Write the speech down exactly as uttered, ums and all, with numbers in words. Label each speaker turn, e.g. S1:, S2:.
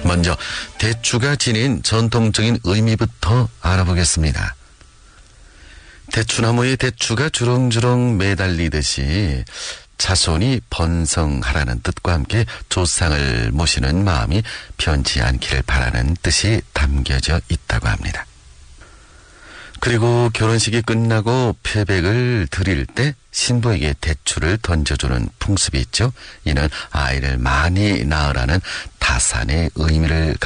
S1: 먼저 대추가 지닌 전통적인 의미부터 알아보겠습니다. 대추나무에 대추가 주렁주렁 매달리듯이 자손이 번성하라는 뜻과 함께 조상을 모시는 마음이 변치 않기를 바라는 뜻이 담겨져 있다고 합니다. 그리고 결혼식이 끝나고 패백을 드릴 때 신부에게 대추를 던져주는 풍습이 있죠. 이는 아이를 많이 낳으라는 다산의 의미를